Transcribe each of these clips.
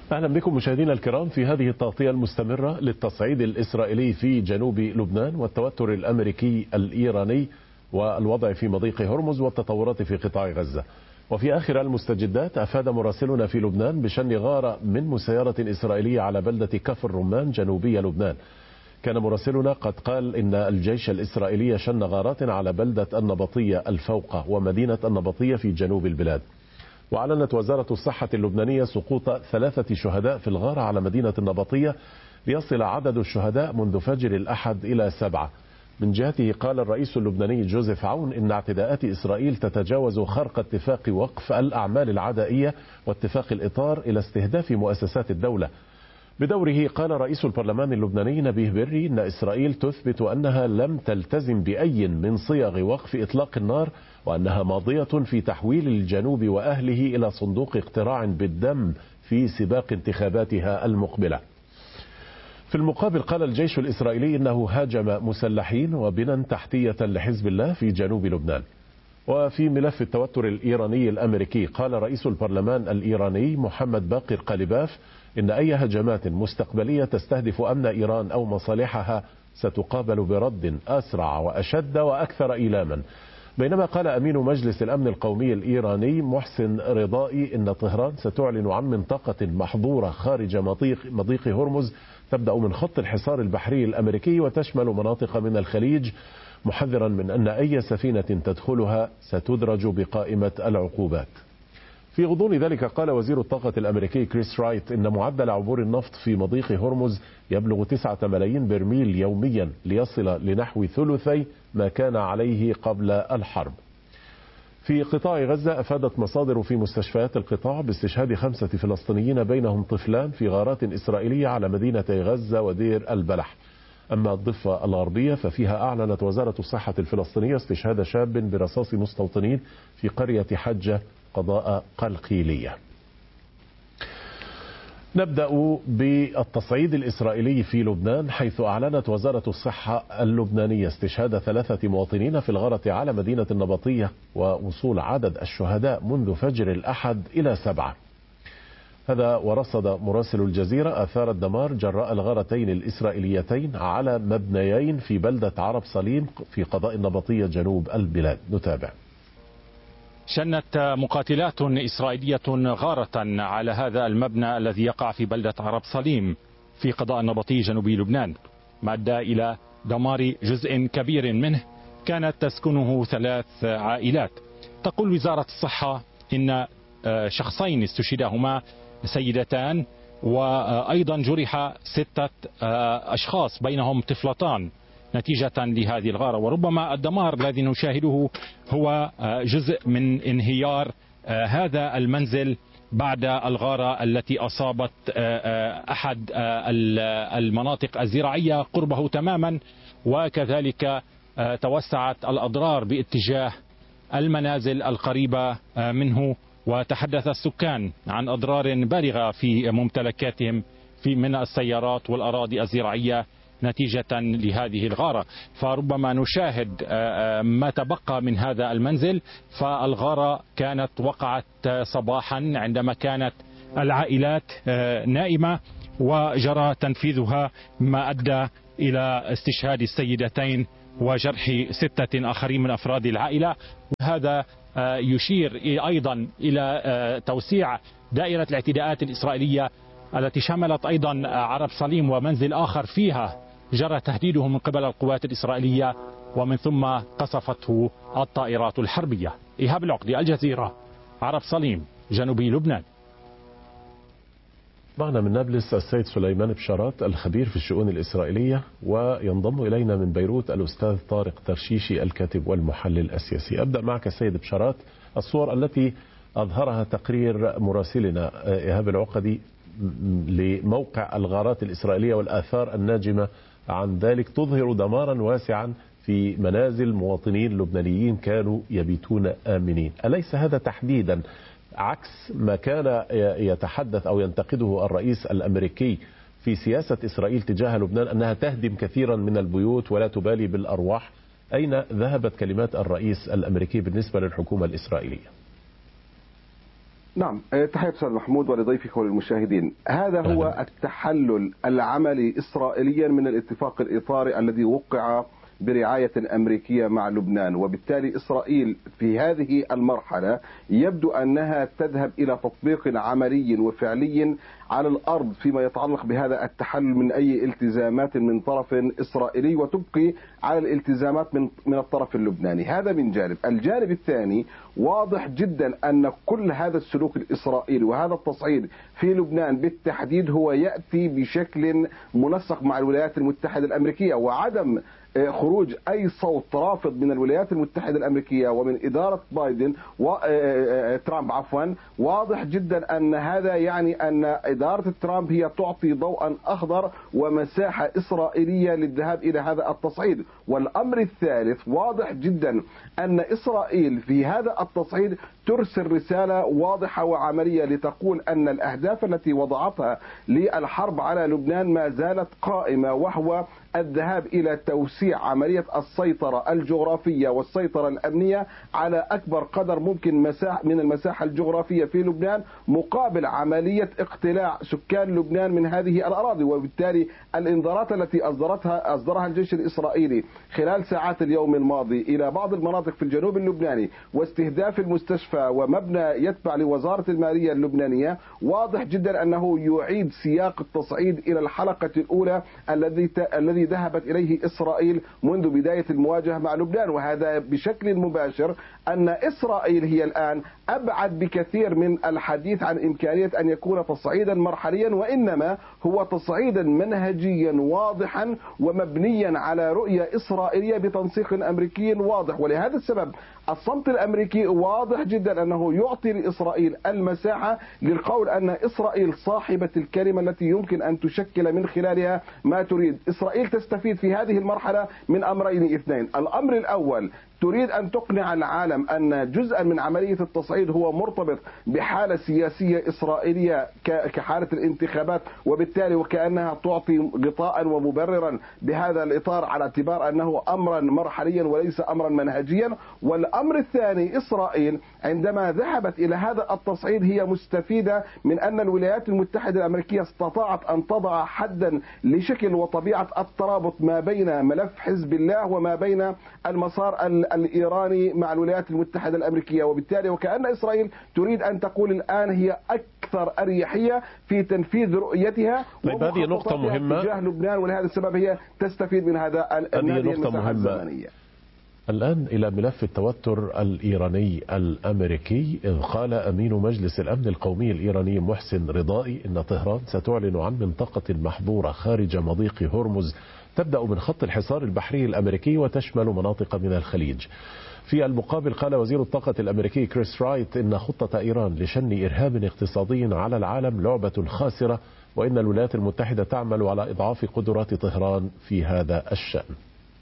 أهلا بكم مشاهدينا الكرام في هذه التغطية المستمرة للتصعيد الإسرائيلي في جنوب لبنان والتوتر الأمريكي الإيراني والوضع في مضيق هرمز والتطورات في قطاع غزة. وفي آخر المستجدات أفاد مراسلنا في لبنان بشن غارة من مسيرة إسرائيلية على بلدة كفر رمان جنوبي لبنان. كان مراسلنا قد قال إن الجيش الإسرائيلي شن غارات على بلدة النبطية الفوقة ومدينة النبطية في جنوب البلاد. وأعلنت وزارة الصحة اللبنانية سقوط 3 شهداء في الغارة على مدينة النبطية ليصل عدد الشهداء منذ فجر الأحد إلى 7. من جهته قال الرئيس اللبناني جوزيف عون إن اعتداءات إسرائيل تتجاوز خرق اتفاق وقف الأعمال العدائية واتفاق الإطار إلى استهداف مؤسسات الدولة. بدوره قال رئيس البرلمان اللبناني نبيه بري إن إسرائيل تثبت أنها لم تلتزم بأي من صيغ وقف إطلاق النار وأنها ماضية في تحويل الجنوب وأهله إلى صندوق اقتراع بالدم في سباق انتخاباتها المقبلة. في المقابل قال الجيش الإسرائيلي إنه هاجم مسلحين وبنى تحتية لحزب الله في جنوب لبنان. وفي ملف التوتر الإيراني الأمريكي قال رئيس البرلمان الإيراني محمد باقر قليباف إن أي هجمات مستقبلية تستهدف أمن إيران أو مصالحها ستقابل برد أسرع وأشد وأكثر إيلاما. بينما قال أمين مجلس الأمن القومي الإيراني محسن رضائي إن طهران ستعلن عن منطقة محظورة خارج مضيق هرمز تبدأ من خط الحصار البحري الأمريكي وتشمل مناطق من الخليج، محذرا من أن أي سفينة تدخلها ستدرج بقائمة العقوبات. في غضون ذلك قال وزير الطاقة الأمريكي كريس رايت إن معدل عبور النفط في مضيق هرمز يبلغ 9 ملايين برميل يوميا ليصل لنحو ثلثي ما كان عليه قبل الحرب. في قطاع غزة أفادت مصادر في مستشفيات القطاع باستشهاد 5 فلسطينيين بينهم طفلان في غارات إسرائيلية على مدينة غزة ودير البلح. أما الضفة الغربية ففيها أعلنت وزارة الصحة الفلسطينية استشهاد شاب برصاص مستوطنين في قرية حجة قضاء قلقيلية. نبدأ بالتصعيد الإسرائيلي في لبنان، حيث أعلنت وزارة الصحة اللبنانية استشهاد 3 مواطنين في الغارة على مدينة النبطية ووصول عدد الشهداء منذ فجر الأحد إلى 7. هذا ورصد مراسل الجزيرة آثار الدمار جراء الغارتين الإسرائيليتين على مبنيين في بلدة عرب صليم في قضاء النبطية جنوب البلاد. نتابع. شنت مقاتلات إسرائيلية غارة على هذا المبنى الذي يقع في بلدة عرب صليم في قضاء النبطي جنوبي لبنان، ما أدى إلى دمار جزء كبير منه كانت تسكنه 3 عائلات. تقول وزارة الصحة إن شخصين استشهدهما سيدتان، وأيضا جرح 6 أشخاص بينهم طفلتان نتيجة لهذه الغارة. وربما الدمار الذي نشاهده هو جزء من انهيار هذا المنزل بعد الغارة التي أصابت أحد المناطق الزراعية قربه تماما، وكذلك توسعت الأضرار باتجاه المنازل القريبة منه، وتحدث السكان عن أضرار بالغة في ممتلكاتهم من السيارات والأراضي الزراعية نتيجة لهذه الغارة. فربما نشاهد ما تبقى من هذا المنزل. فالغارة كانت وقعت صباحا عندما كانت العائلات نائمة وجرى تنفيذها، ما أدى إلى استشهاد السيدتين وجرح 6 آخرين من أفراد العائلة. وهذا يشير أيضا إلى توسيع دائرة الاعتداءات الإسرائيلية التي شملت أيضا عرب صليم ومنزل آخر فيها جرى تهديده من قبل القوات الإسرائيلية ومن ثم قصفته الطائرات الحربية. إيهاب العقدي، الجزيرة، عرب صليم، جنوبي لبنان. معنا من نابلس السيد سليمان بشارات الخبير في الشؤون الإسرائيلية، وينضم إلينا من بيروت الأستاذ طارق ترشيشي الكاتب والمحلل السياسي. أبدأ معك السيد بشارات. الصور التي أظهرها تقرير مراسلنا إيهاب العقدي لموقع الغارات الإسرائيلية والآثار الناجمة عن ذلك تظهر دمارا واسعا في منازل مواطنين لبنانيين كانوا يبيتون آمنين. أليس هذا تحديدا عكس ما كان يتحدث أو ينتقده الرئيس الأمريكي في سياسة إسرائيل تجاه لبنان أنها تهدم كثيرا من البيوت ولا تبالي بالأرواح؟ أين ذهبت كلمات الرئيس الأمريكي بالنسبة للحكومة الإسرائيلية؟ نعم، تحية أستاذ محمود ولضيفك وللمشاهدين. هذا هو التحلل العملي إسرائيليا من الاتفاق الإطاري الذي وقع برعاية أمريكية مع لبنان، وبالتالي إسرائيل في هذه المرحلة يبدو أنها تذهب إلى تطبيق عملي وفعلي على الأرض فيما يتعلق بهذا التحلل من أي التزامات من طرف إسرائيلي، وتبقي على الالتزامات من الطرف اللبناني. هذا من جانب. الجانب الثاني، واضح جدا أن كل هذا السلوك الإسرائيلي وهذا التصعيد في لبنان بالتحديد هو يأتي بشكل منسق مع الولايات المتحدة الأمريكية، وعدم خروج أي صوت رافض من الولايات المتحدة الأمريكية ومن إدارة بايدن ترامب واضح جدا أن هذا يعني أن إدارة ترامب هي تعطي ضوءا أخضر ومساحة إسرائيلية للذهاب إلى هذا التصعيد. والأمر الثالث، واضح جدا أن إسرائيل في هذا التصعيد ترسل رسالة واضحة وعملية لتقول أن الأهداف التي وضعتها للحرب على لبنان ما زالت قائمة، وهو الذهاب إلى توسيع عملية السيطرة الجغرافية والسيطرة الأمنية على أكبر قدر ممكن من المساحة الجغرافية في لبنان، مقابل عملية اقتلاع سكان لبنان من هذه الأراضي. وبالتالي الإنذارات التي أصدرها الجيش الإسرائيلي خلال ساعات اليوم الماضي إلى بعض المناطق في الجنوب اللبناني واستهداف المستشفى ومبنى يتبع لوزارة المالية اللبنانية، واضح جدا أنه يعيد سياق التصعيد إلى الحلقة الأولى الذي ذهبت إليه إسرائيل منذ بداية المواجهة مع لبنان. وهذا بشكل مباشر أن إسرائيل هي الآن أبعد بكثير من الحديث عن إمكانية أن يكون تصعيدا مرحليا، وإنما هو تصعيدا منهجيا واضحا ومبنيا على رؤية إسرائيلية بتنسيق أمريكي واضح. ولهذا السبب الصمت الأمريكي واضح جدا أنه يعطي لإسرائيل المساحة للقول أن إسرائيل صاحبة الكلمة التي يمكن أن تشكل من خلالها ما تريد. إسرائيل تستفيد في هذه المرحلة من أمرين اثنين. الأمر الأول، تريد أن تقنع العالم أن جزءا من عملية التصعيد هو مرتبط بحالة سياسية إسرائيلية كحالة الانتخابات، وبالتالي وكأنها تعطي غطاء ومبررا بهذا الإطار على اعتبار أنه أمرا مرحليا وليس أمرا منهجيا. والأمر الثاني، إسرائيل عندما ذهبت إلى هذا التصعيد هي مستفيدة من أن الولايات المتحدة الأمريكية استطاعت أن تضع حدا لشكل وطبيعة الترابط ما بين ملف حزب الله وما بين المسار الإيراني مع الولايات المتحدة الأمريكية. وبالتالي وكأن إسرائيل تريد أن تقول الآن هي أكثر أريحية في تنفيذ رؤيتها. طيب، هذه نقطة مهمة تجاه لبنان، ولهذا السبب هي تستفيد من هذا المساحة الزمنية. الآن إلى ملف التوتر الإيراني الأمريكي، إذ قال أمين مجلس الأمن القومي الإيراني محسن رضائي إن طهران ستعلن عن منطقة محظورة خارج مضيق هرمز تبدأ من خط الحصار البحري الأمريكي وتشمل مناطق من الخليج. في المقابل قال وزير الطاقة الأمريكي كريس رايت إن خطة إيران لشن إرهاب اقتصادي على العالم لعبة خاسرة، وإن الولايات المتحدة تعمل على إضعاف قدرات طهران في هذا الشأن.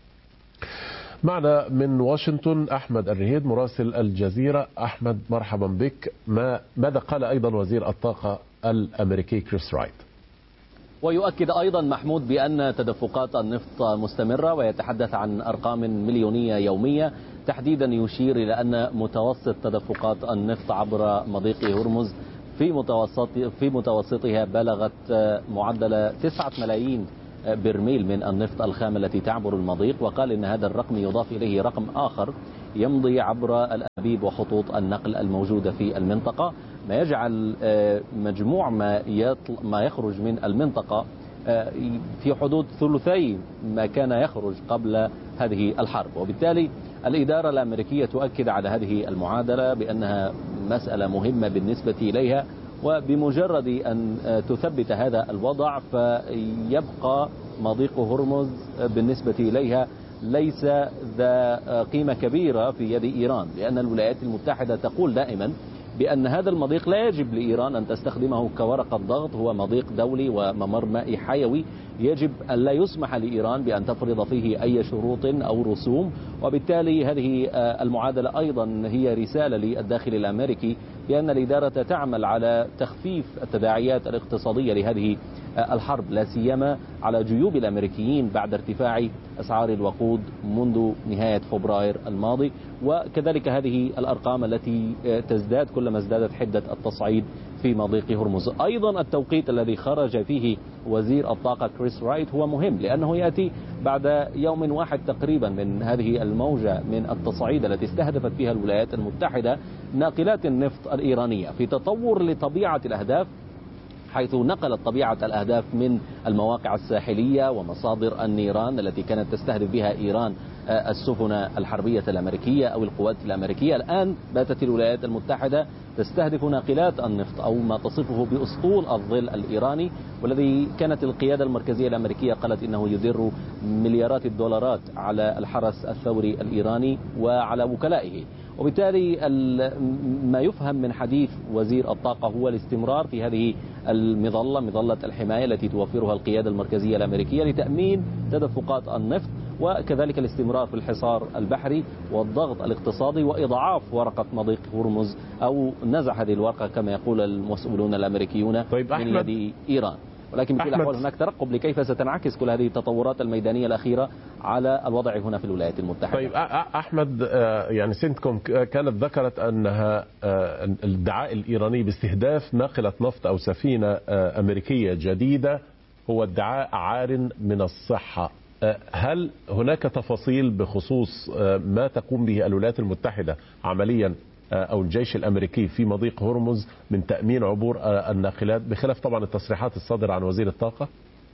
معنا من واشنطن أحمد الرهيد مراسل الجزيرة. أحمد، مرحبا بك. ماذا قال أيضا وزير الطاقة الأمريكي كريس رايت؟ ويؤكد أيضا محمود بأن تدفقات النفط مستمرة، ويتحدث عن أرقام مليونية يومية. تحديدا يشير إلى أن متوسط تدفقات النفط عبر مضيق هرمز في متوسطها بلغت معدل 9 ملايين برميل من النفط الخام التي تعبر المضيق. وقال إن هذا الرقم يضاف إليه رقم آخر يمضي عبر الأنابيب وخطوط النقل الموجودة في المنطقة، ما يجعل مجموع ما يخرج من المنطقة في حدود ثلثي ما كان يخرج قبل هذه الحرب. وبالتالي الإدارة الأمريكية تؤكد على هذه المعادلة بأنها مسألة مهمة بالنسبة إليها، وبمجرد أن تثبت هذا الوضع فيبقى مضيق هرمز بالنسبة إليها ليس ذا قيمة كبيرة في يد إيران، لأن الولايات المتحدة تقول دائما بأن هذا المضيق لا يجب لإيران أن تستخدمه كورقة ضغط، هو مضيق دولي وممر مائي حيوي، يجب أن لا يسمح لإيران بأن تفرض فيه أي شروط أو رسوم. وبالتالي هذه المعادلة أيضا هي رسالة للداخل الأمريكي بأن الإدارة تعمل على تخفيف التداعيات الاقتصادية لهذه الحرب، لا سيما على جيوب الأمريكيين بعد ارتفاع أسعار الوقود منذ نهاية فبراير الماضي. وكذلك هذه الأرقام التي تزداد كل كلما ازدادت حدة التصعيد في مضيق هرمز. أيضا التوقيت الذي خرج فيه وزير الطاقة كريس رايت هو مهم، لأنه يأتي بعد يوم واحد تقريبا من هذه الموجة من التصعيد التي استهدفت فيها الولايات المتحدة ناقلات النفط الإيرانية في تطور لطبيعة الأهداف، حيث نقلت طبيعة الأهداف من المواقع الساحلية ومصادر النيران التي كانت تستهدف بها إيران السفن الحربية الأمريكية أو القوات الأمريكية. الآن باتت الولايات المتحدة تستهدف ناقلات النفط أو ما تصفه بأسطول الظل الإيراني، والذي كانت القيادة المركزية الأمريكية قالت إنه يدر مليارات الدولارات على الحرس الثوري الإيراني وعلى وكلائه. وبالتالي ما يفهم من حديث وزير الطاقة هو الاستمرار في هذه المظلة، مظلة الحماية التي توفرها القيادة المركزية الأمريكية لتأمين تدفقات النفط، وكذلك الاستمرار في الحصار البحري والضغط الاقتصادي وإضعاف ورقة مضيق هرمز أو نزع هذه الورقة كما يقول المسؤولون الأمريكيون من يد إيران. ولكن بكل الأحوال هناك ترقب لكيف ستنعكس كل هذه التطورات الميدانية الأخيرة على الوضع هنا في الولايات المتحدة. طيب أحمد، يعني سنتكوم كانت ذكرت أنها الادعاء الإيراني باستهداف ناقلة نفط أو سفينة أمريكية جديدة هو ادعاء عار من الصحة. هل هناك تفاصيل بخصوص ما تقوم به الولايات المتحدة عمليا أو الجيش الأمريكي في مضيق هرمز من تأمين عبور الناقلات، بخلاف طبعا التصريحات الصادرة عن وزير الطاقة؟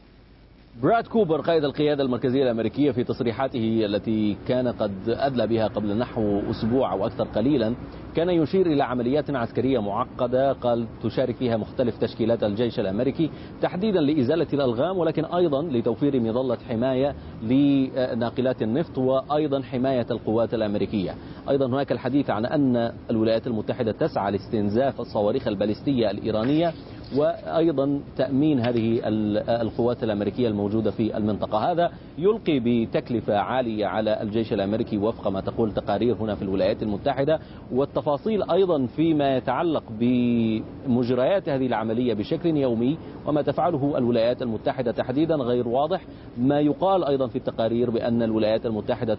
براد كوبر قائد القيادة المركزية الأمريكية في تصريحاته التي كان قد أدلى بها قبل نحو أسبوع أو أكثر قليلا كان يشير إلى عمليات عسكرية معقدة قال تشارك فيها مختلف تشكيلات الجيش الأمريكي تحديدا لإزالة الألغام، ولكن أيضا لتوفير مظلة حماية لناقلات النفط وأيضا حماية القوات الأمريكية. أيضا هناك الحديث عن أن الولايات المتحدة تسعى لاستنزاف الصواريخ البالستية الإيرانية وأيضا تأمين هذه القوات الأمريكية الموجودة في المنطقة. هذا يلقي بتكلفة عالية على الجيش الأمريكي وفق ما تقول تقارير هنا في الولايات المتحدة، والتفاصيل أيضا فيما يتعلق بمجريات هذه العملية بشكل يومي وما تفعله الولايات المتحدة تحديدا غير واضح. ما يقال أيضا في التقارير بأن الولايات المتحدة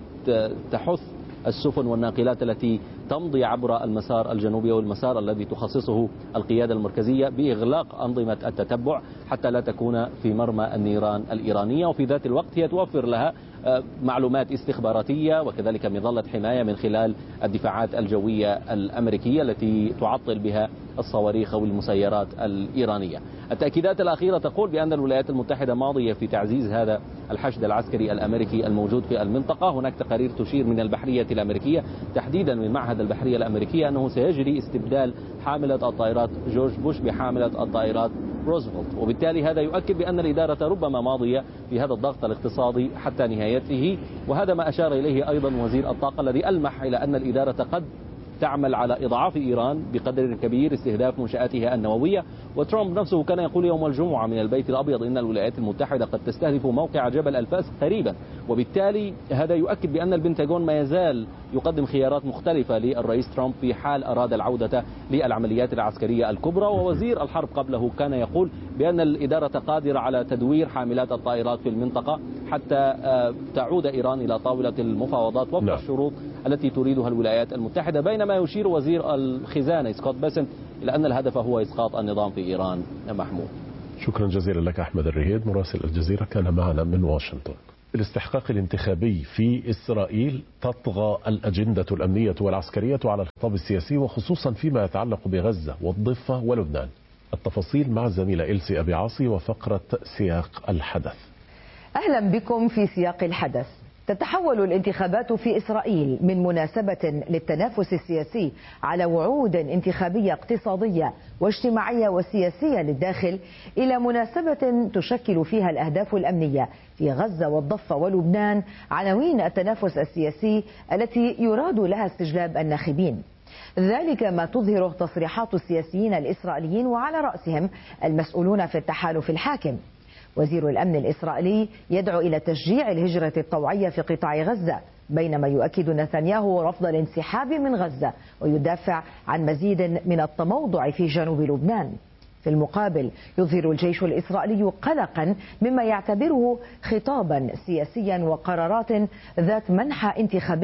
تحث السفن والناقلات التي تمضي عبر المسار الجنوبي والمسار الذي تخصصه القيادة المركزية بإغلاق أنظمة التتبع حتى لا تكون في مرمى النيران الإيرانية، وفي ذات الوقت هي توفر لها معلومات استخباراتية وكذلك مظلة حماية من خلال الدفاعات الجوية الأمريكية التي تعطل بها الصواريخ والمسيرات الإيرانية. التأكيدات الأخيرة تقول بأن الولايات المتحدة ماضية في تعزيز هذا الحشد العسكري الأمريكي الموجود في المنطقة. هناك تقارير تشير من البحرية الأمريكية تحديدا من معهد البحرية الأمريكية أنه سيجري استبدال حاملة الطائرات جورج بوش بحاملة الطائرات روزفلت، وبالتالي هذا يؤكد بأن الإدارة ربما ماضية في هذا الضغط الاقتصادي حتى نهايته. وهذا ما أشار إليه أيضا وزير الطاقة الذي ألمح إلى أن الإدارة قد تعمل على إضعاف إيران بقدر كبير استهداف منشآتها النووية. وترامب نفسه كان يقول يوم الجمعة من البيت الأبيض إن الولايات المتحدة قد تستهدف موقع جبل الفاس قريبا، وبالتالي هذا يؤكد بأن البنتاغون ما يزال يقدم خيارات مختلفة للرئيس ترامب في حال أراد العودة للعمليات العسكرية الكبرى. ووزير الحرب قبله كان يقول بأن الإدارة قادرة على تدوير حاملات الطائرات في المنطقة حتى تعود إيران إلى طاولة المفاوضات وفق الشروط التي تريدها الولايات المتحدة، بينما يشير وزير الخزانة سكوت بيسنت إلى أن الهدف هو إسقاط النظام في إيران. محمود، شكرا جزيلا لك أحمد الرهيد مراسل الجزيرة كان معنا من واشنطن. الاستحقاق الانتخابي في إسرائيل تطغى الأجندة الأمنية والعسكرية على الخطاب السياسي وخصوصا فيما يتعلق بغزة والضفة ولبنان. التفاصيل مع الزميلة إلسي أبي عاصي وفقرة سياق الحدث. أهلا بكم في سياق الحدث. تتحول الانتخابات في إسرائيل من مناسبة للتنافس السياسي على وعود انتخابية اقتصادية واجتماعية وسياسية للداخل إلى مناسبة تشكل فيها الأهداف الأمنية في غزة والضفة ولبنان عناوين التنافس السياسي التي يراد لها استجلاب الناخبين. ذلك ما تظهره تصريحات السياسيين الإسرائيليين وعلى رأسهم المسؤولون في التحالف الحاكم. وزير الأمن الإسرائيلي يدعو إلى تشجيع الهجرة الطوعية في قطاع غزة، بينما يؤكد نتنياهو رفض الانسحاب من غزة ويدافع عن مزيد من التموضع في جنوب لبنان. في المقابل يظهر الجيش الإسرائيلي قلقا مما يعتبره خطابا سياسيا وقرارات ذات منحى انتخابي،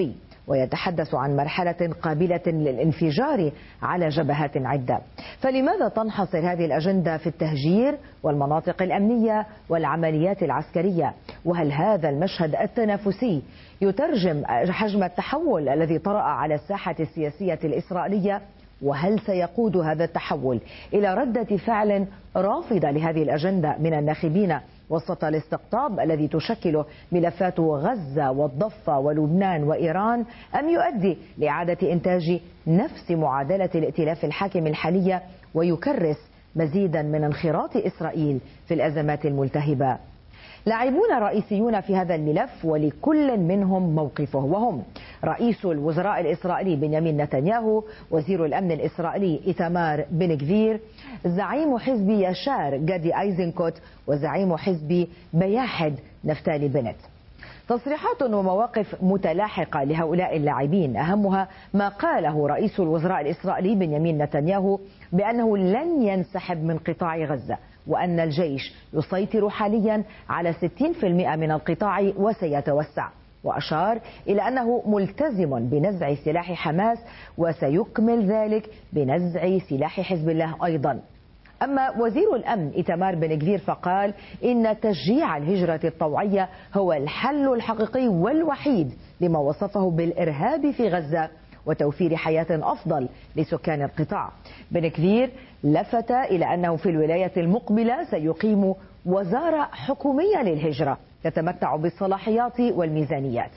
ويتحدث عن مرحلة قابلة للانفجار على جبهات عدة. فلماذا تنحصر هذه الأجندة في التهجير والمناطق الأمنية والعمليات العسكرية؟ وهل هذا المشهد التنافسي يترجم حجم التحول الذي طرأ على الساحة السياسية الإسرائيلية؟ وهل سيقود هذا التحول إلى ردة فعل رافضة لهذه الأجندة من الناخبين وسط الاستقطاب الذي تشكله ملفات غزة والضفة ولبنان وإيران، أم يؤدي لإعادة إنتاج نفس معادلة الائتلاف الحاكم الحالية ويكرس مزيدا من انخراط إسرائيل في الأزمات الملتهبة؟ لاعبون رئيسيون في هذا الملف ولكل منهم موقفه، وهم رئيس الوزراء الإسرائيلي بنيامين نتنياهو، وزير الأمن الإسرائيلي إيتمار بن غفير، زعيم حزب يشار جادي أيزنكوت، وزعيم حزب بياحد نفتالي بنت. تصريحات ومواقف متلاحقة لهؤلاء اللاعبين، أهمها ما قاله رئيس الوزراء الإسرائيلي بنيامين نتنياهو بأنه لن ينسحب من قطاع غزة، وأن الجيش يسيطر حاليا على 60% من القطاع وسيتوسع، وأشار إلى أنه ملتزم بنزع سلاح حماس وسيكمل ذلك بنزع سلاح حزب الله أيضا. أما وزير الأمن إيتمار بن غفير فقال إن تشجيع الهجرة الطوعية هو الحل الحقيقي والوحيد لما وصفه بالإرهاب في غزة وتوفير حياة أفضل لسكان القطاع. بن غفير لفت إلى أنه في الولاية المقبلة سيقيم وزارة حكومية للهجرة تتمتع بالصلاحيات والميزانيات.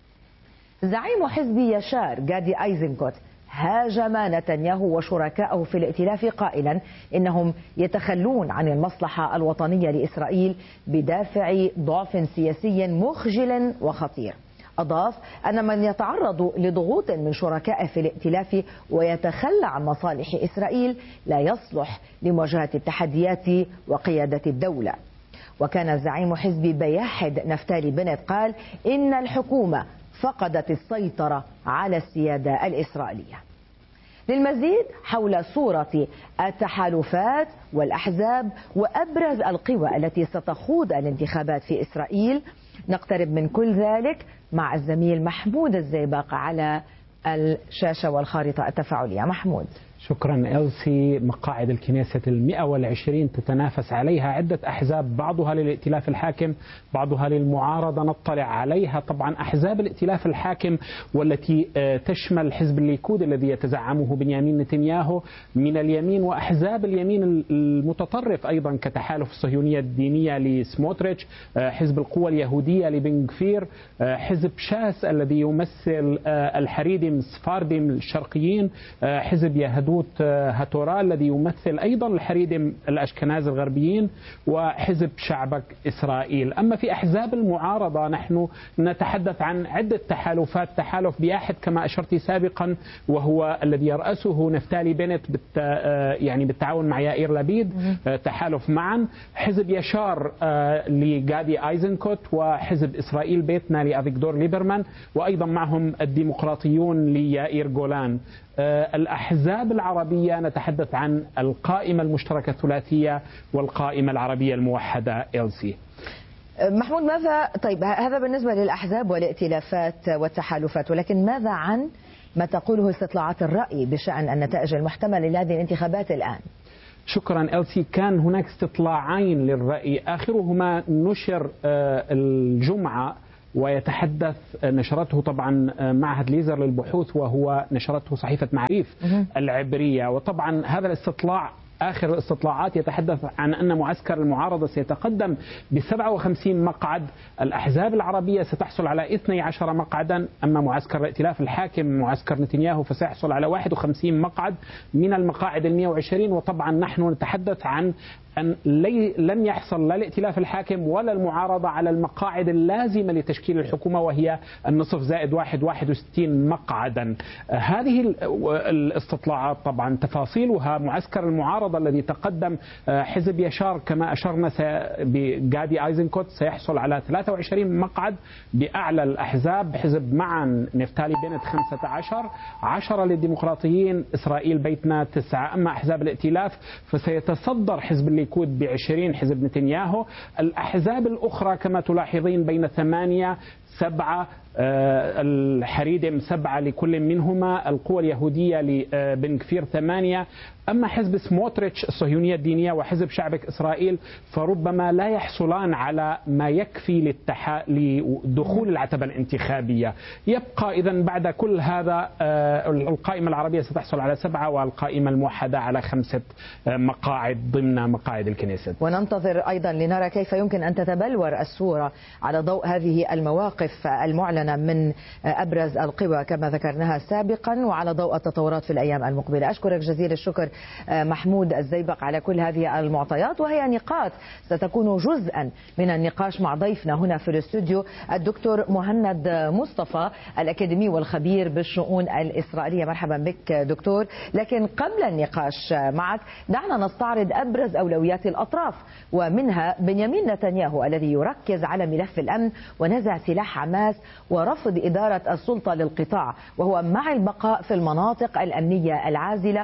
زعيم حزب يشار جادي أيزنكوت هاجم نتنياهو وشركائه في الائتلاف قائلا إنهم يتخلون عن المصلحة الوطنية لإسرائيل بدافع ضعف سياسي مخجل وخطير. أضاف أن من يتعرض لضغوط من شركائه في الائتلاف ويتخلى عن مصالح إسرائيل لا يصلح لمواجهة التحديات وقيادة الدولة. وكان زعيم حزب بياحد نفتالي بنت قال إن الحكومة فقدت السيطرة على السيادة الإسرائيلية. للمزيد حول صورة التحالفات والأحزاب وأبرز القوى التي ستخوض الانتخابات في إسرائيل نقترب من كل ذلك مع الزميل محمود الزيبق على الشاشة والخارطة التفاعلية. محمود. شكرا إلسي. مقاعد الكنيسة 120 تتنافس عليها عدة أحزاب، بعضها للائتلاف الحاكم بعضها للمعارضة، نطلع عليها طبعا أحزاب الائتلاف الحاكم والتي تشمل حزب الليكود الذي يتزعمه بنيامين نتنياهو من اليمين، وأحزاب اليمين المتطرف أيضا كتحالف الصهيونية الدينية لسموتريتش، حزب القوى اليهودية لبن غفير، حزب شاس الذي يمثل الحريدم السفاردم الشرقيين، حزب يهدوت هاتورا الذي يمثل أيضا الحريدم الأشكناز الغربيين، وحزب شعبك إسرائيل. أما في أحزاب المعارضة نحن نتحدث عن عدة تحالفات، تحالف بياحد كما أشرت سابقا وهو الذي يرأسه نفتالي بنت يعني بالتعاون مع يائير لبيد، تحالف معا، حزب يشار لجادي أيزنكوت، وحزب إسرائيل بيتنا لأفيغدور ليبرمان، وأيضا معهم الديمقراطيون ليائير جولان. الأحزاب العربية نتحدث عن القائمة المشتركة الثلاثية والقائمة العربية الموحدة. إلسي. محمود، ماذا طيب هذا بالنسبة للأحزاب والائتلافات والتحالفات، ولكن ماذا عن ما تقوله استطلاعات الرأي بشأن النتائج المحتملة لهذه الانتخابات الآن؟ شكرا إلسي. كان هناك استطلاعين للرأي، آخرهما نشر الجمعة ويتحدث نشرته طبعا معهد ليزر للبحوث، وهو نشرته صحيفة معريف العبرية. وطبعا هذا الاستطلاع آخر الاستطلاعات يتحدث عن أن معسكر المعارضة سيتقدم ب57 مقعد، الأحزاب العربية ستحصل على 12 مقعدا، أما معسكر الائتلاف الحاكم معسكر نتنياهو فسيحصل على 51 مقعد من المقاعد 120. وطبعا نحن نتحدث عن أن لن يحصل لا الائتلاف الحاكم ولا المعارضة على المقاعد اللازمة لتشكيل الحكومة، وهي النصف زائد 61 مقعدا. هذه الاستطلاعات طبعا تفاصيلها معسكر المعارضة الذي تقدم حزب يشار كما أشرنا بجادي أيزنكوت سيحصل على 23 مقعد، بأعلى الأحزاب حزب معا نفتالي بنت 15، 10 للديمقراطيين، إسرائيل بيتنا 9. أما أحزاب الائتلاف فسيتصدر حزب الليكود ب20 حزب نتنياهو، الأحزاب الأخرى كما تلاحظين بين 8، 7 الحريدم 7 لكل منهما، القوى اليهودية لبن كفير 8. أما حزب سموتريتش الصهيونية الدينية وحزب شعبك إسرائيل فربما لا يحصلان على ما يكفي لدخول العتبة الانتخابية. يبقى إذن بعد كل هذا القائمة العربية ستحصل على 7 والقائمة الموحدة على 5 مقاعد ضمن مقاعد الكنيست. وننتظر أيضا لنرى كيف يمكن أن تتبلور الصورة على ضوء هذه المواقف المعلنة من أبرز القوى كما ذكرناها سابقا، وعلى ضوء التطورات في الأيام المقبلة. أشكرك جزيل الشكر محمود الزيبق على كل هذه المعطيات، وهي نقاط ستكون جزءا من النقاش مع ضيفنا هنا في الاستوديو الدكتور مهند مصطفى الأكاديمي والخبير بالشؤون الإسرائيلية. مرحبا بك دكتور. لكن قبل النقاش معك دعنا نستعرض أبرز أولويات الأطراف، ومنها بنيامين نتنياهو الذي يركز على ملف الأمن ونزع سلاح حماس ورفض إدارة السلطة للقطاع، وهو مع البقاء في المناطق الأمنية العازلة،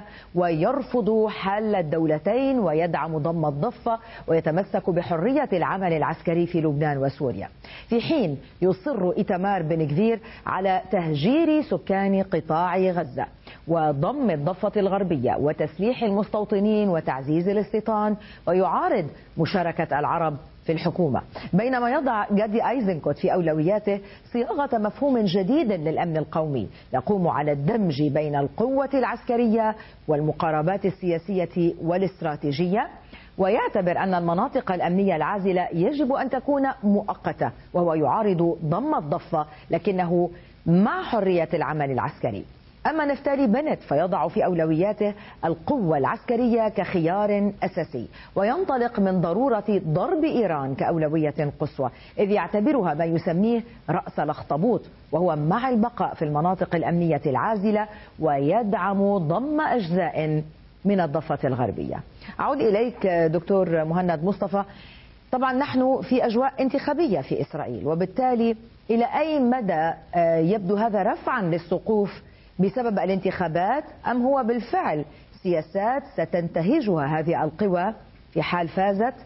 ويرفض حل الدولتين ويدعم ضم الضفة، ويتمسك بحرية العمل العسكري في لبنان وسوريا، في حين يصر إيتمار بن غفير على تهجير سكان قطاع غزة وضم الضفة الغربية وتسليح المستوطنين وتعزيز الاستيطان، ويعارض مشاركة العرب في الحكومة. بينما يضع جادي أيزنكوت في أولوياته صياغة مفهوم جديد للأمن القومي يقوم على الدمج بين القوة العسكرية والمقاربات السياسية والاستراتيجية، ويعتبر أن المناطق الأمنية العازلة يجب أن تكون مؤقتة، وهو يعارض ضم الضفة لكنه مع حرية العمل العسكري. أما نفتالي بنت فيضع في أولوياته القوة العسكرية كخيار أساسي، وينطلق من ضرورة ضرب إيران كأولوية قصوى، إذ يعتبرها ما يسميه رأس الأخطبوط، وهو مع البقاء في المناطق الأمنية العازلة ويدعم ضم أجزاء من الضفة الغربية. أعود إليك دكتور مهند مصطفى. طبعا نحن في أجواء انتخابية في إسرائيل، وبالتالي إلى أي مدى يبدو هذا رفعا للسقوف بسبب الانتخابات، أم هو بالفعل سياسات ستنتهجها هذه القوى في حال فازت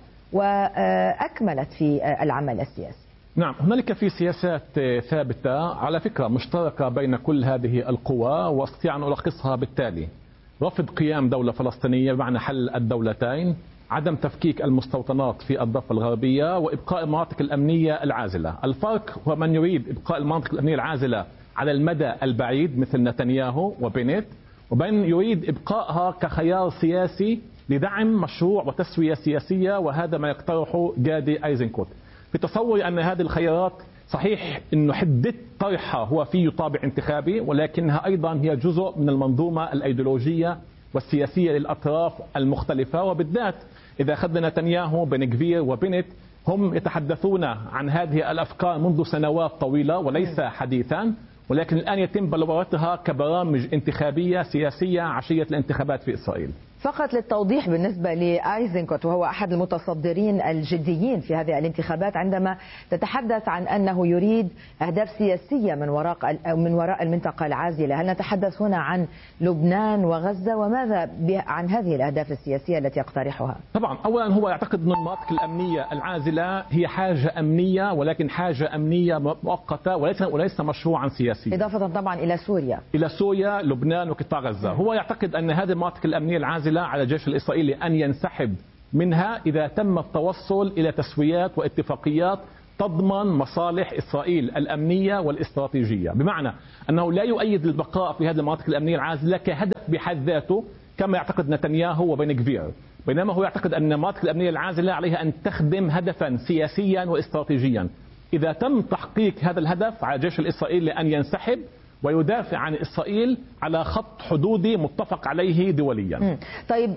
وأكملت في العمل السياسي؟ نعم، هنالك في سياسات ثابتة على فكرة مشتركة بين كل هذه القوى، واستطيع أن ألخصها بالتالي: رفض قيام دولة فلسطينية بمعنى حل الدولتين، عدم تفكيك المستوطنات في الضفة الغربية، وإبقاء المناطق الأمنية العازلة. الفرق هو من يريد إبقاء المناطق الأمنية العازلة على المدى البعيد مثل نتنياهو وبنت، وبين يريد إبقائها كخيار سياسي لدعم مشروع وتسوية سياسية، وهذا ما يقترحه جادي أيزنكوت. في تصوري أن هذه الخيارات صحيح أنه حدة طرحها هو فيه طابع انتخابي، ولكنها أيضا هي جزء من المنظومة الأيديولوجية والسياسية للأطراف المختلفة، وبالذات إذا أخذنا نتنياهو بن غفير وبنت هم يتحدثون عن هذه الأفكار منذ سنوات طويلة وليس حديثا، ولكن الآن يتم بلورتها كبرامج انتخابية سياسية عشية الانتخابات في إسرائيل. فقط للتوضيح بالنسبة لآيزنكوت، وهو أحد المتصدرين الجديين في هذه الانتخابات، عندما تتحدث عن أنه يريد أهداف سياسية من وراء المنطقة العازلة، هل نتحدث هنا عن لبنان وغزة؟ وماذا عن هذه الأهداف السياسية التي يقترحها؟ طبعا أولا هو يعتقد أن المناطق الأمنية العازلة هي حاجة أمنية، ولكن حاجة أمنية مؤقتة وليس مشروعا سياسيا، إضافة طبعا إلى سوريا لبنان وقطاع غزة. هو يعتقد أن هذه المناطق الأمنية العازلة على الجيش الإسرائيلي أن ينسحب منها إذا تم التوصل إلى تسويات واتفاقيات تضمن مصالح إسرائيل الأمنية والاستراتيجية، بمعنى أنه لا يؤيد البقاء في هذه المناطق الأمنية العازلة كهدف بحد ذاته كما يعتقد نتنياهو وبن غفير، بينما هو يعتقد أن المناطق الأمنية العازلة عليها أن تخدم هدفا سياسيا واستراتيجيا. إذا تم تحقيق هذا الهدف على الجيش الإسرائيلي أن ينسحب ويدافع عن إسرائيل على خط حدودي متفق عليه دوليا. طيب،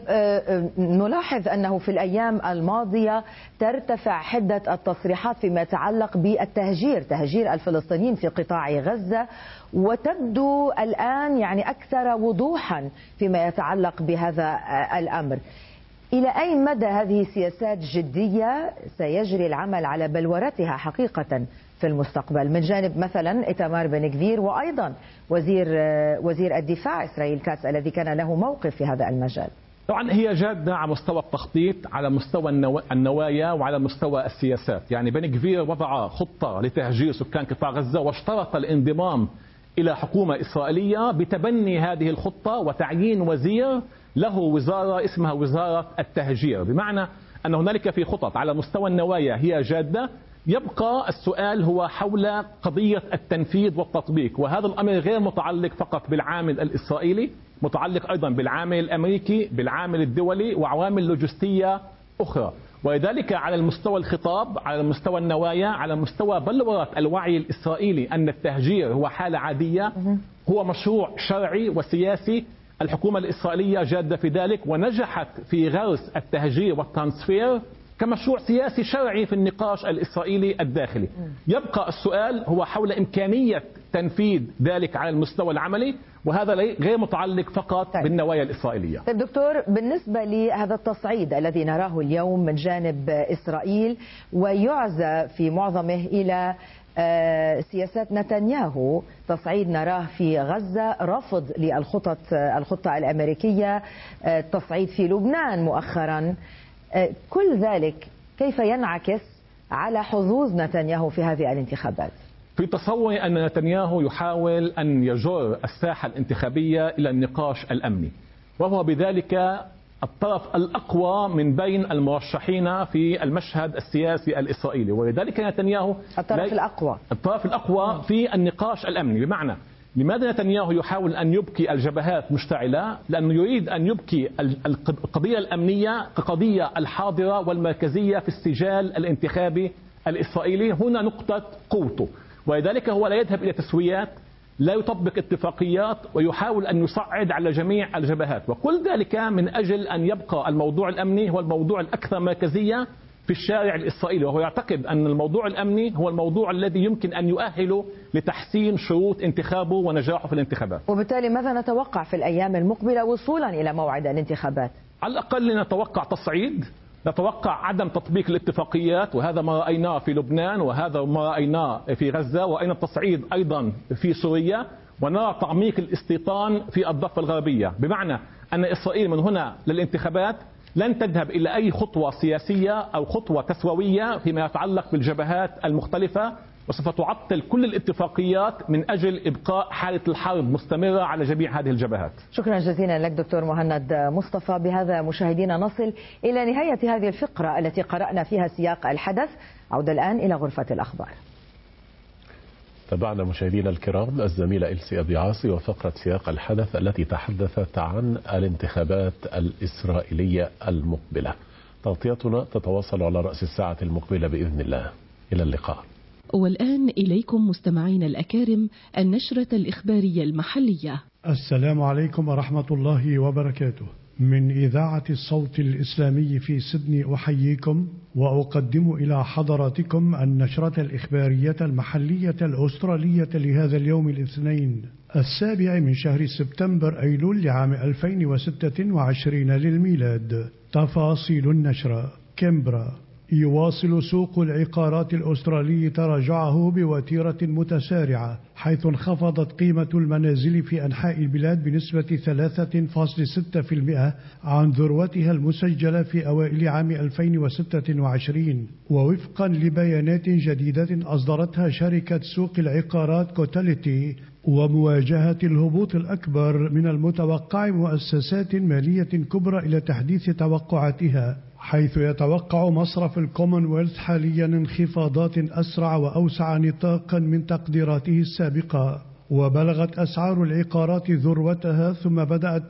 نلاحظ أنه في الأيام الماضية ترتفع حدة التصريحات فيما يتعلق تهجير الفلسطينيين في قطاع غزة، وتبدو الآن يعني أكثر وضوحا فيما يتعلق بهذا الأمر. إلى أي مدى هذه سياسات جدية سيجري العمل على بلورتها حقيقة في المستقبل من جانب مثلا إيتمار بن غفير، وأيضا وزير الدفاع إسرائيل كاتس الذي كان له موقف في هذا المجال؟ طبعا هي جادة على مستوى التخطيط، على مستوى النوايا، وعلى مستوى السياسات. يعني بن غفير وضع خطة لتهجير سكان قطاع غزة، واشترط الانضمام إلى حكومة إسرائيلية بتبني هذه الخطة وتعيين وزير له وزارة اسمها وزارة التهجير، بمعنى أن هنالك في خطط على مستوى النوايا هي جادة. يبقى السؤال هو حول قضية التنفيذ والتطبيق، وهذا الأمر غير متعلق فقط بالعامل الإسرائيلي، متعلق أيضا بالعامل الأمريكي، بالعامل الدولي، وعوامل لوجستية أخرى. ولذلك على المستوى الخطاب، على مستوى النوايا، على مستوى بلورة الوعي الإسرائيلي أن التهجير هو حالة عادية، هو مشروع شرعي وسياسي. الحكومة الإسرائيلية جادة في ذلك، ونجحت في غرس التهجير والترانسفير كمشروع سياسي شرعي في النقاش الإسرائيلي الداخلي. يبقى السؤال هو حول إمكانية تنفيذ ذلك على المستوى العملي، وهذا غير متعلق فقط بالنوايا الإسرائيلية. طيب دكتور، بالنسبة لهذا التصعيد الذي نراه اليوم من جانب إسرائيل ويعزى في معظمه إلى سياسات نتنياهو، تصعيد نراه في غزة، رفض للخطة الأمريكية، تصعيد في لبنان مؤخرا، كل ذلك كيف ينعكس على حظوظ نتنياهو في هذه الانتخابات؟ في تصوري أن نتنياهو يحاول أن يجر الساحة الانتخابية إلى النقاش الأمني، وهو بذلك الطرف الأقوى من بين المرشحين في المشهد السياسي الإسرائيلي. ولذلك نتنياهو الطرف الأقوى في النقاش الأمني. بمعنى لماذا نتنياهو يحاول أن يبقي الجبهات مشتعلة؟ لأنه يريد أن يبقي القضية الأمنية كقضية الحاضرة والمركزية في السجال الانتخابي الإسرائيلي. هنا نقطة قوته. ولذلك هو لا يذهب إلى تسويات، لا يطبق اتفاقيات، ويحاول أن يصعد على جميع الجبهات، وكل ذلك من أجل أن يبقى الموضوع الأمني هو الموضوع الأكثر مركزية في الشارع الإسرائيلي. وهو يعتقد أن الموضوع الأمني هو الموضوع الذي يمكن أن يؤهله لتحسين شروط انتخابه ونجاحه في الانتخابات. وبالتالي ماذا نتوقع في الأيام المقبلة وصولا إلى موعد الانتخابات؟ على الأقل نتوقع تصعيد، نتوقع عدم تطبيق الاتفاقيات، وهذا ما رأيناه في لبنان، وهذا ما رأيناه في غزة، وأين التصعيد أيضا في سوريا، ونرى تعميق الاستيطان في الضفة الغربية. بمعنى أن إسرائيل من هنا للانتخابات لن تذهب إلى أي خطوة سياسية أو خطوة تسوية فيما يتعلق بالجبهات المختلفة، وسوف تعطل كل الاتفاقيات من أجل إبقاء حالة الحرب مستمرة على جميع هذه الجبهات. شكرا جزيلا لك دكتور مهند مصطفى. بهذا مشاهدينا نصل إلى نهاية هذه الفقرة التي قرأنا فيها سياق الحدث. عودة الآن إلى غرفة الأخبار. تابعنا مشاهدينا الكرام الزميلة إلسي أبي عاصي وفقرة سياق الحدث التي تحدثت عن الانتخابات الإسرائيلية المقبلة. تغطيتنا تتواصل على رأس الساعة المقبلة بإذن الله. إلى اللقاء. والآن إليكم مستمعين الأكارم النشرة الإخبارية المحلية. السلام عليكم ورحمة الله وبركاته. من إذاعة الصوت الإسلامي في سيدني أحييكم وأقدم إلى حضراتكم النشرة الإخبارية المحلية الأسترالية لهذا اليوم الاثنين 7 من شهر سبتمبر أيلول لعام 2026 للميلاد. تفاصيل النشرة. كامبرا. يواصل سوق العقارات الأسترالي تراجعه بوتيرة متسارعة، حيث انخفضت قيمة المنازل في أنحاء البلاد بنسبة 3.6% عن ذروتها المسجلة في أوائل عام 2026. ووفقا لبيانات جديدة أصدرتها شركة سوق العقارات كوتاليتي، ومواجهة الهبوط الأكبر من المتوقع مؤسسات مالية كبرى إلى تحديث توقعاتها، حيث يتوقع مصرف الكومنولث حاليا انخفاضات أسرع وأوسع نطاقا من تقديراته السابقة. وبلغت أسعار العقارات ذروتها ثم بدأت